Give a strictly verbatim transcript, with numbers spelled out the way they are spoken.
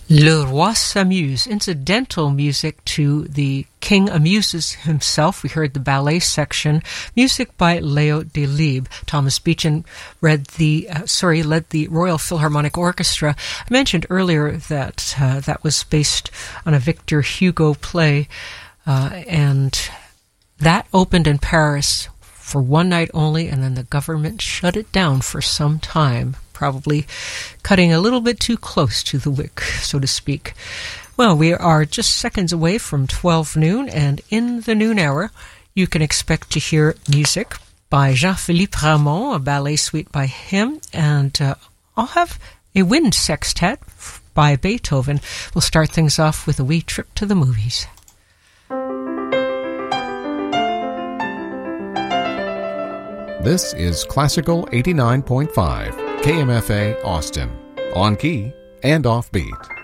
Le Roi s'amuse, incidental music to the King Amuses himself. We heard the ballet section, music by Leo Delibes. Thomas Beechin read the, uh, sorry, led the Royal Philharmonic Orchestra. I mentioned earlier that uh, that was based on a Victor Hugo play, uh, and that opened in Paris for one night only, and then the government shut it down for some time, probably cutting a little bit too close to the wick, so to speak. Well, we are just seconds away from twelve noon, and in the noon hour, you can expect to hear music by Jean-Philippe Rameau, a ballet suite by him, and uh, I'll have a wind sextet by Beethoven. We'll start things off with a wee trip to the movies. This is Classical eighty-nine point five, K M F A Austin, on key and off beat.